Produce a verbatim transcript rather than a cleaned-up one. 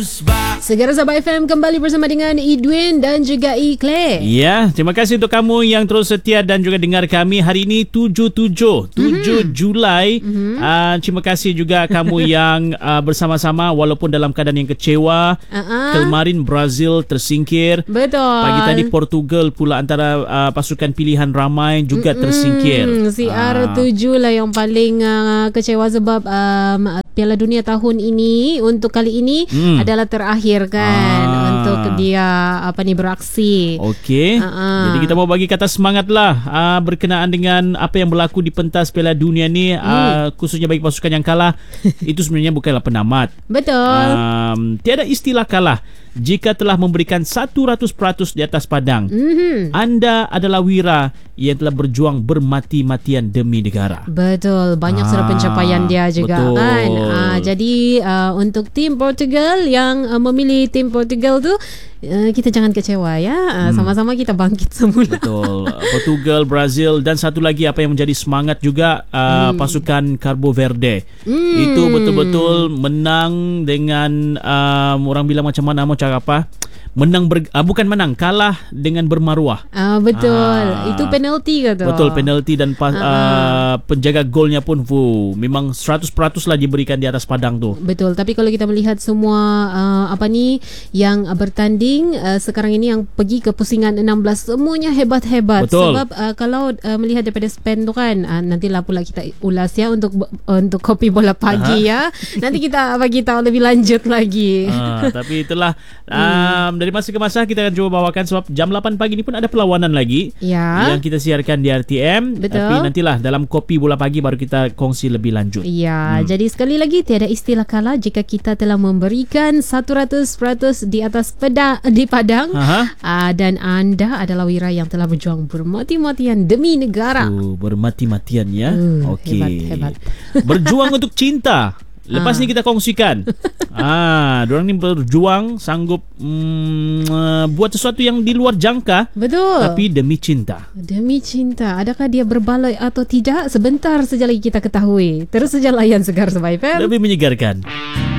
Segera Sabah F M kembali bersama dengan Edwin dan juga Ikle. Ya, terima kasih untuk kamu yang terus setia dan juga dengar kami. Hari ini tujuh tujuh Julai. Mm-hmm. Uh, terima kasih juga kamu yang uh, bersama-sama walaupun dalam keadaan yang kecewa. Uh-uh. Kemarin Brazil tersingkir. Betul. Pagi tadi Portugal pula antara uh, pasukan pilihan ramai juga Mm-mm. tersingkir. C R tujuh lah yang paling uh, kecewa sebab um, Piala Dunia tahun ini untuk kali ini hmm. adalah terakhir kan ah. untuk dia apa ni beraksi. Okey. Uh-uh. Jadi kita mau bagi kata semangat lah uh, berkenaan dengan apa yang berlaku di pentas Piala Dunia ni, hmm. uh, khususnya bagi pasukan yang kalah. Itu sebenarnya bukanlah penamat. Betul. Um, tiada istilah kalah jika telah memberikan seratus peratus di atas padang. Mm-hmm. Anda adalah wira yang telah berjuang bermati-matian demi negara. Betul. Banyak ah, sudah pencapaian dia juga betul. kan. Ah, jadi uh, untuk tim Portugal yang uh, memilih tim Portugal tu, uh, kita jangan kecewa ya. Uh, hmm. Sama-sama kita bangkit semula. Betul. Portugal, Brazil dan satu lagi apa yang menjadi semangat juga uh, hmm. pasukan Cabo Verde. Hmm. Itu betul-betul menang dengan um, orang bilang macam mana mau cakap apa? Menang ber, uh, bukan menang, kalah dengan bermaruah. Ah betul. Ah, itu penalti ke tu? Betul, penalti dan pas, ah, uh, penjaga golnya pun fuh, memang seratus peratus lah diberikan di atas padang tu. Betul, tapi kalau kita melihat semua uh, apa ni yang bertanding uh, sekarang ini yang pergi ke pusingan enam belas semuanya hebat-hebat. Betul. Sebab uh, kalau uh, melihat daripada Spain tu kan, uh, nantilah pula kita ulas ya untuk uh, untuk kopi bola pagi uh-huh. ya. Nanti kita bagi tahu lebih lanjut lagi. Uh, tapi itulah um, dari masa ke masa kita akan cuba bawakan sebab jam lapan pagi ni pun ada perlawanan lagi ya. Yang kita siarkan di R T M. Betul. Tapi nantilah dalam kopi bola pagi baru kita kongsi lebih lanjut. Ya, hmm. jadi sekali lagi tiada istilah kalah jika kita telah memberikan seratus peratus di atas peda, di padang uh, dan anda adalah wira yang telah berjuang bermati-matian demi negara. Uh, bermati-matian ya. Uh, Okey. Hebat, hebat. Berjuang untuk cinta. Lepas ah. ni kita kongsikan. Ah, diorang ni berjuang sanggup mm, uh, buat sesuatu yang di luar jangka. Betul. Tapi demi cinta. Demi cinta. Adakah dia berbaloi atau tidak? Sebentar saja lagi kita ketahui. Terus saja layan Segar Sabah F M. Lebih menyegarkan.